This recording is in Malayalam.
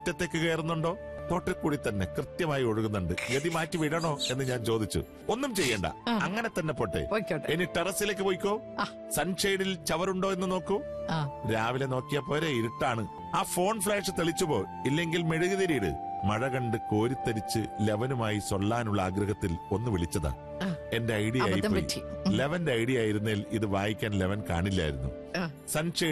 മുറ്റത്തേക്ക് കയറുന്നുണ്ടോ? തോട്ടിൽ കൂടി തന്നെ കൃത്യമായി ഒഴുകുന്നുണ്ട്. ഗതി മാറ്റി വിടണോ എന്ന് ഞാൻ ചോദിച്ചു. ഒന്നും ചെയ്യണ്ട, അങ്ങനെ തന്നെ പോട്ടെ. ഇനി ടെറസിലേക്ക് പോയിക്കോ. സൺഷെയ്ഡിൽ ചവറുണ്ടോ എന്ന് നോക്കൂ. രാവിലെ നോക്കിയാ പോരെ, ഇരുട്ടാണ്. ആ ഫോൺ ഫ്ലാഷ് തെളിച്ചുപോ, ഇല്ലെങ്കിൽ മെഴുകുതിരിയിട്. മഴ കണ്ട് കോരിത്തരിച്ച് ലെവനുമായി സൊല്ലാനുള്ള ആഗ്രഹത്തിൽ ഒന്ന് വിളിച്ചതാ. എന്റെ ഐഡിയ ആയിപ്പോയി. ലെവന്റെ ഐഡിയ ആയിരുന്നേൽ ഇത് വായിക്കാൻ ലെവൻ കാണില്ലായിരുന്നു. സൺഷെയ്ഡ്